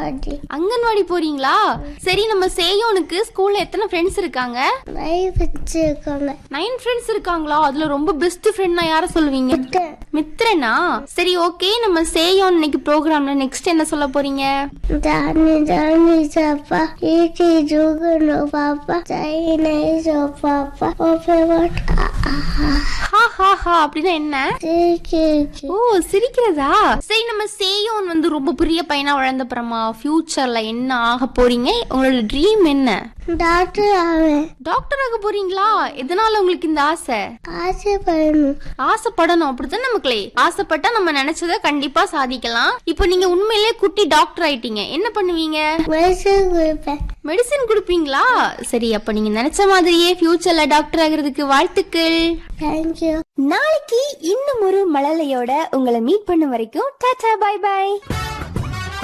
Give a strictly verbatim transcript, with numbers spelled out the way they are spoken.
அங்கன்வாடி. அங்கன்வாடி போறீங்களா? சரி, நம்ம சேயோனுக்கு ஸ்கூல்ல எத்தனை ஃப்ரெண்ட்ஸ் இருக்காங்க? நைன் ஃப்ரெண்ட்ஸ் இருக்காங்க. நைன் ஃப்ரெண்ட்ஸ் இருக்காங்களா? அதுல ரொம்ப பெஸ்ட் ஃப்ரெண்ட்னா யார சொல்லுவீங்க? மித்ரனா? சரி, ஓகே. நம்ம சேயோன் இன்னைக்கு ப்ரோக்ராம்ல நெக்ஸ்ட் என்ன சொல்ல போறீங்க? தானி தானி சாப்பா ஈட்டி ஜூகுனோ பாப்பா சைனை சோ பாப்பா ஓபே வாட் ஹா ஹா ஹா அப்படினா என்ன? சிரிக்கி. ஓ, சிரிக்கிறதா? சரி, நம்ம சேயோன் வந்து ரொம்ப பெரிய பையனா வளர்ந்தப்புறமா ஃபியூச்சர்ல என்ன ஆக போறீங்க? உங்களோட ட்ரீம் என்ன? டாக்டர் ஆவேன். டாக்டர் ஆக போறீங்களா? எதனால உங்களுக்கு இந்த ஆசை? ஆசைப்படணும். ஆசைப்படணும், அப்படித்தான் நமக்களே. ஆசைப்பட்டா நம்ம நினைச்சத கண்டிப்பா சாதிக்கலாம். இப்போ நீங்க உண்மையிலேயே குட்டி டாக்டர் ஆயிட்டீங்க, என்ன பண்ணுவீங்க? மெடிசன் கொடுப்பேன். மெடிசன் கொடுப்பீங்களா? சரி, அப்ப நீங்க நினைச்ச மாதிரியே ஃபியூச்சர்ல டாக்டர் ஆகிறதுக்கு வாழ்த்துக்கள். தேங்க்யூ. நாளைக்கு இன்னும் ஒரு மழலையோட உங்களை மீட் பண்ண வரைக்கும் டாடா, பை பை.